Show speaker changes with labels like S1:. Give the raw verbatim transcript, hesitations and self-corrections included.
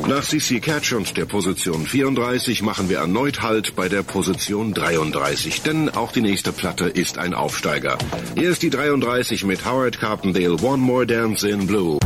S1: Nach C C Catch und der Position vierunddreißig machen wir erneut Halt bei der Position dreiunddreißig, denn auch die nächste Platte ist ein Aufsteiger. Hier ist die dreiunddreißig mit Howard Carpendale, One More Dance in Blue.